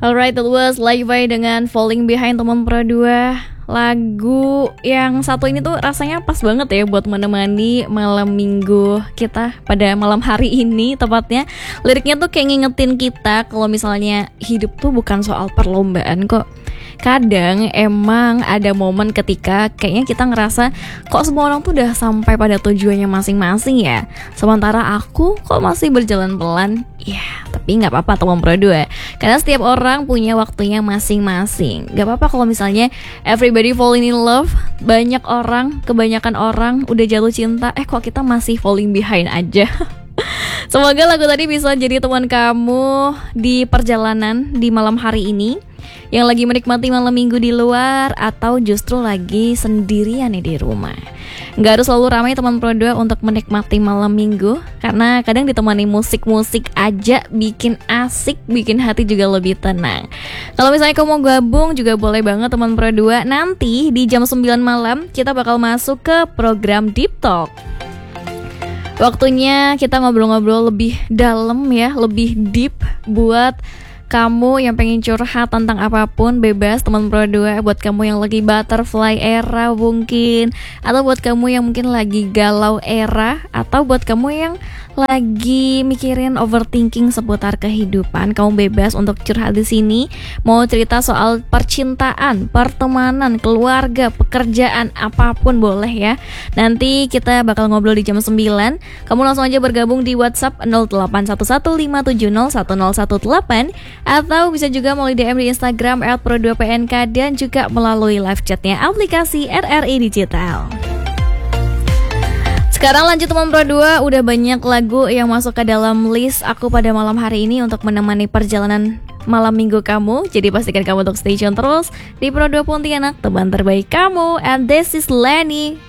Alright, that was Live dengan Falling Behind teman Pro 2. Lagu yang satu ini tuh rasanya pas banget ya buat menemani malam minggu kita pada malam hari ini tepatnya. Liriknya tuh kayak ngingetin kita kalau misalnya hidup tuh bukan soal perlombaan kok. Kadang emang ada momen ketika kayaknya kita ngerasa kok semua orang tuh udah sampai pada tujuannya masing-masing ya, sementara aku kok masih berjalan pelan. Ya, tapi gak apa-apa teman Pro 2, karena setiap orang punya waktunya masing-masing. Gak apa-apa kalau misalnya everybody falling in love, kebanyakan orang udah jatuh cinta, kok kita masih falling behind aja. Semoga lagu tadi bisa jadi teman kamu di perjalanan di malam hari ini, yang lagi menikmati malam minggu di luar atau justru lagi sendirian nih di rumah. Gak harus selalu ramai teman Pro 2 untuk menikmati malam minggu, karena kadang ditemani musik-musik aja bikin asik, bikin hati juga lebih tenang. Kalau misalnya kamu mau gabung juga boleh banget teman Pro 2. Nanti di jam 9 malam kita bakal masuk ke program Deep Talk. Waktunya kita ngobrol-ngobrol lebih dalam ya, lebih deep buat kamu yang pengen curhat tentang apapun, bebas teman Pro 2. Buat kamu yang lagi butterfly era mungkin, atau buat kamu yang mungkin lagi galau era, atau buat kamu yang lagi mikirin overthinking seputar kehidupan, kamu bebas untuk curhat di sini. Mau cerita soal percintaan, pertemanan, keluarga, pekerjaan, apapun boleh ya. Nanti kita bakal ngobrol di jam 9. Kamu langsung aja bergabung di WhatsApp 0811501018, atau bisa juga melalui DM di Instagram @pro2pnk, dan juga melalui live chatnya aplikasi RRI Digital. Sekarang lanjut teman Pro 2, udah banyak lagu yang masuk ke dalam list aku pada malam hari ini untuk menemani perjalanan malam minggu kamu. Jadi pastikan kamu untuk stay tune terus di Pro 2 Pontianak, teman terbaik kamu. And this is Lenny